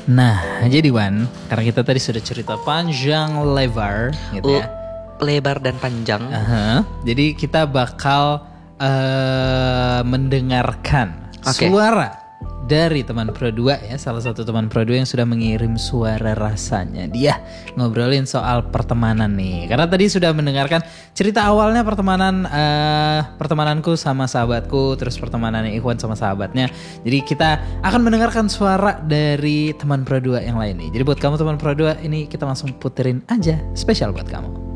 Nah, jadi Wan, karena kita tadi sudah cerita panjang lebar gitu ya. Lebar dan panjang. Jadi kita bakal mendengarkan suara dari teman Pro 2 ya, salah satu teman Pro 2 yang sudah mengirim suara rasanya. Dia ngobrolin soal pertemanan nih. Karena tadi sudah mendengarkan cerita awalnya pertemananku sama sahabatku, terus pertemanannya Ikhwan sama sahabatnya. Jadi kita akan mendengarkan suara dari teman Pro 2 yang lain nih. Jadi buat kamu teman Pro 2 ini kita langsung puterin aja, spesial buat kamu.